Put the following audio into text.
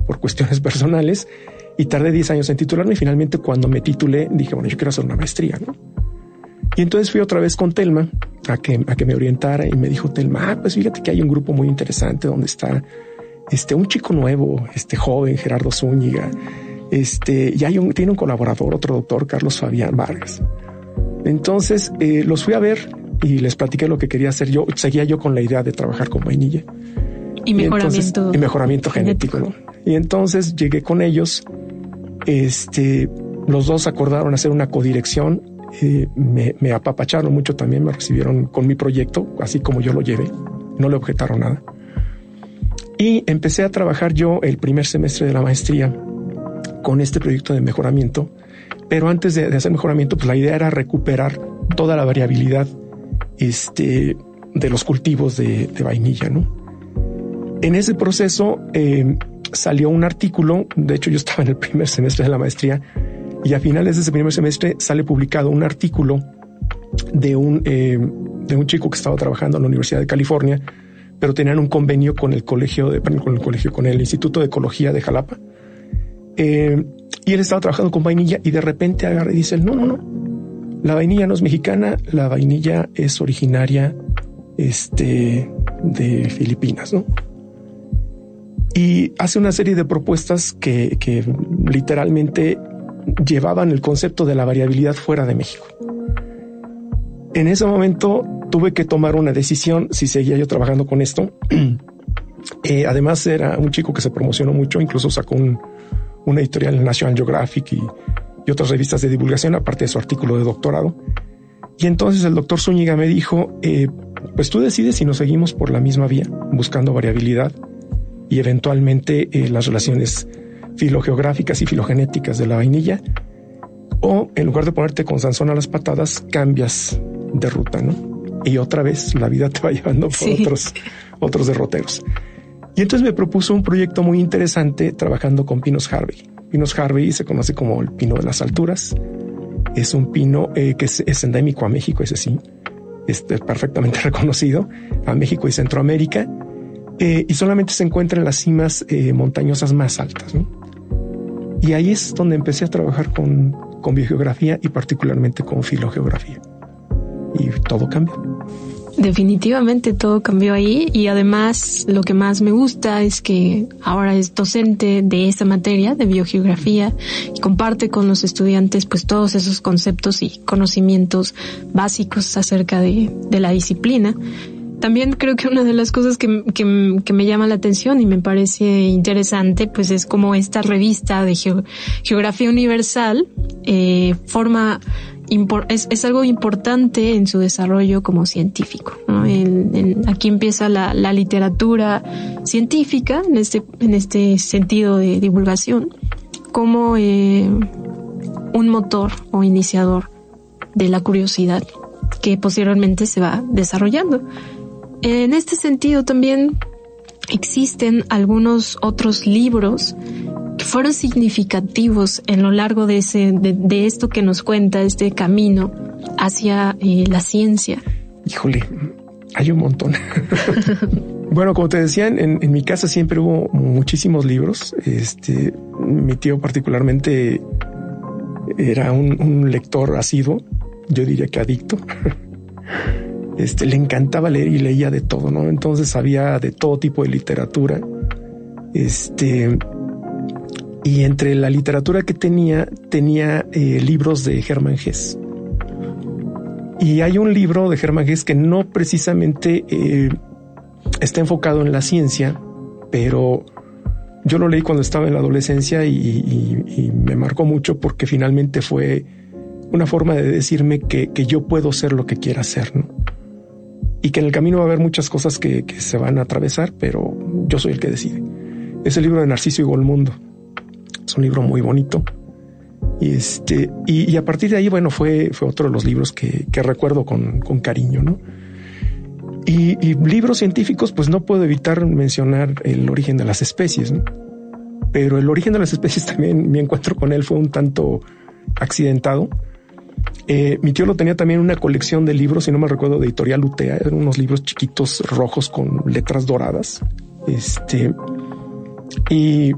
por cuestiones personales y tardé 10 años en titularme y finalmente cuando me titulé dije, bueno, yo quiero hacer una maestría, ¿no? Y entonces fui otra vez con Telma a que me orientara y me dijo Telma, pues fíjate que hay un grupo muy interesante donde está un chico nuevo, joven, Gerardo Zúñiga, y tiene un colaborador, otro doctor, Carlos Fabián Vargas. Entonces los fui a ver y les platiqué lo que quería hacer yo. Seguía yo con la idea de trabajar con vainilla. Y mejoramiento genético, ¿no? Y entonces llegué con ellos, los dos acordaron hacer una codirección. Me apapacharon mucho también, me recibieron con mi proyecto, así como yo lo llevé, no le objetaron nada. Y empecé a trabajar yo el primer semestre de la maestría con este proyecto de mejoramiento, pero antes de hacer mejoramiento, pues la idea era recuperar toda la variabilidad de los cultivos de vainilla, ¿no? En ese proceso salió un artículo, de hecho yo estaba en el primer semestre de la maestría, y a finales de ese primer semestre sale publicado un artículo de un chico que estaba trabajando en la Universidad de California, pero tenían un convenio con el con el Instituto de Ecología de Jalapa. Y él estaba trabajando con vainilla y de repente agarra y dice, no, la vainilla no es mexicana, la vainilla es originaria de Filipinas, ¿no? Y hace una serie de propuestas que literalmente llevaban el concepto de la variabilidad fuera de México. En ese momento tuve que tomar una decisión si seguía yo trabajando con esto. Además era un chico que se promocionó mucho, incluso sacó una editorial en National Geographic y otras revistas de divulgación, aparte de su artículo de doctorado. Y entonces el doctor Zúñiga me dijo, pues tú decides si nos seguimos por la misma vía, buscando variabilidad y eventualmente las relaciones filogeográficas y filogenéticas de la vainilla, o en lugar de ponerte con Sansón a las patadas, cambias de ruta, ¿no? Y otra vez la vida te va llevando por otros derroteros. Y entonces me propuso un proyecto muy interesante trabajando con pinos Harvey. Pinos Harvey se conoce como el pino de las alturas. Es un pino que es endémico a México, ese sí, perfectamente reconocido, a México y Centroamérica, y solamente se encuentra en las cimas montañosas más altas, ¿no? Y ahí es donde empecé a trabajar con biogeografía y particularmente con filogeografía. Y todo cambió. Definitivamente todo cambió ahí, y además lo que más me gusta es que ahora es docente de esta materia de biogeografía y comparte con los estudiantes pues todos esos conceptos y conocimientos básicos acerca de la disciplina. También creo que una de las cosas que me llama la atención y me parece interesante pues es como esta revista de Geografía Universal es algo importante en su desarrollo como científico, ¿no? Aquí empieza la literatura científica en este sentido de divulgación como un motor o iniciador de la curiosidad que posteriormente se va desarrollando. En este sentido también existen algunos otros libros que fueron significativos en lo largo de esto que nos cuenta, este camino hacia la ciencia. Híjole, hay un montón. Bueno, como te decía, en mi casa siempre hubo muchísimos libros. Mi tío particularmente era un lector asiduo, yo diría que adicto. Le encantaba leer y leía de todo, ¿no? Entonces sabía de todo tipo de literatura. Y entre la literatura que tenía libros de Hermann Hesse. Y hay un libro de Hermann Hesse que no precisamente está enfocado en la ciencia, pero yo lo leí cuando estaba en la adolescencia y me marcó mucho porque finalmente fue una forma de decirme que yo puedo ser lo que quiera ser, ¿no? Y que en el camino va a haber muchas cosas que se van a atravesar, pero yo soy el que decide. Es el libro de Narciso y Golmundo. Es un libro muy bonito. Y a partir de ahí, bueno, fue otro de los libros que recuerdo con cariño, ¿no? Y libros científicos, pues no puedo evitar mencionar El origen de las especies, ¿no? Pero El origen de las especies también, mi encuentro con él fue un tanto accidentado. Mi tío lo tenía también en una colección de libros, si no me recuerdo, de Editorial Utea. Eran unos libros chiquitos rojos con letras doradas. Y